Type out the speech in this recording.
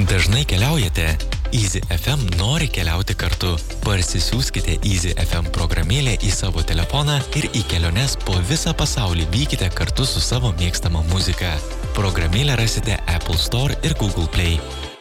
Dažnai keliaujate? Easy FM nori keliauti kartu. Parsisiųskite Easy FM programėlę į savo telefoną ir į keliones po visą pasaulį vykite kartu su savo mėgstama muzika. Programėlę rasite Apple Store ir Google Play.